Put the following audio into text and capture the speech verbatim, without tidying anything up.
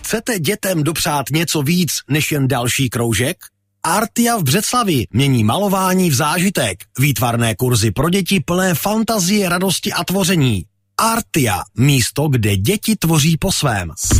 Chcete dětem dopřát něco víc než jen další kroužek? Artia v Břeclavi mění malování v zážitek. Výtvarné kurzy pro děti plné fantazie, radosti a tvoření. Artia, místo, kde děti tvoří po svém.